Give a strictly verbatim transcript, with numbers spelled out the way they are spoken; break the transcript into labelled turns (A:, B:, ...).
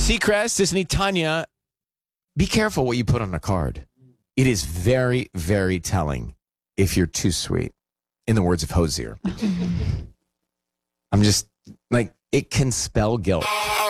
A: Seacrest, Disney, Tanya, be careful what you put on a card. It is very, very telling if you're too sweet, in the words of Hosier. I'm just, like, it can spell guilt.